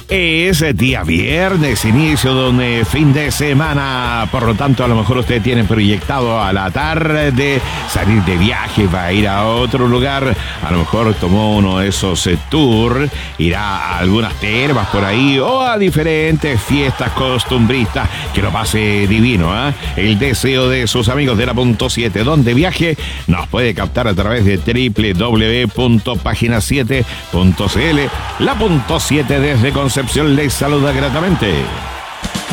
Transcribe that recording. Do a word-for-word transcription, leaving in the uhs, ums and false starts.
Es día viernes, inicio de un fin de semana, por lo tanto a lo mejor usted tiene proyectado a la tarde salir de viaje, va a ir a otro lugar, a lo mejor tomó uno de esos eh, tours, irá a algunas termas por ahí o a diferentes fiestas costumbristas, que lo pase divino, ¿eh? El deseo de sus amigos de la punto siete, donde viaje, nos puede captar a través de doble u doble u doble u punto página siete punto c l. La punto siete desde Concepción les saluda gratamente.